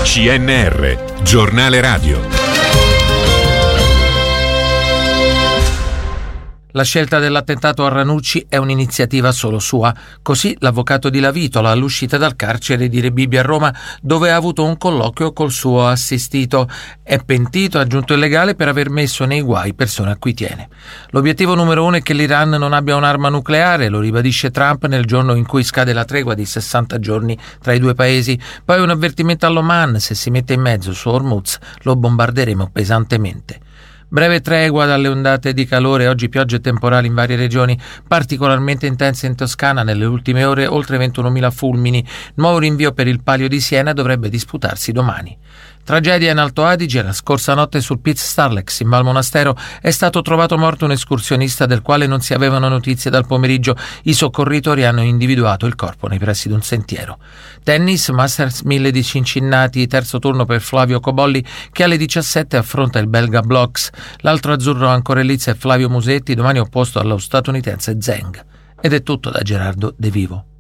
CNR, giornale radio. La scelta dell'attentato a Ranucci è un'iniziativa solo sua. Così l'avvocato di Lavitola all'uscita dal carcere di Rebibbia a Roma, dove ha avuto un colloquio col suo assistito. È pentito, ha aggiunto il legale, per aver messo nei guai persone a cui tiene. L'obiettivo numero 1 è che l'Iran non abbia un'arma nucleare, lo ribadisce Trump nel giorno in cui scade la tregua di 60 giorni tra i due paesi. Poi un avvertimento all'Oman: se si mette in mezzo su Hormuz lo bombarderemo pesantemente. Breve tregua dalle ondate di calore, oggi piogge temporali in varie regioni, particolarmente intense in Toscana nelle ultime ore, oltre 21.000 fulmini. Nuovo rinvio per il Palio di Siena, dovrebbe disputarsi domani. Tragedia in Alto Adige. La scorsa notte sul Piz Starlex in Val Monastero è stato trovato morto un escursionista del quale non si avevano notizie dal pomeriggio. I soccorritori hanno individuato il corpo nei pressi di un sentiero. Tennis, Masters 1000 di Cincinnati, terzo turno per Flavio Cobolli, che alle 17 affronta il belga Bloks. L'altro azzurro ancora in lizza è Flavio Musetti, domani opposto allo statunitense Zheng. Ed è tutto da Gerardo De Vivo.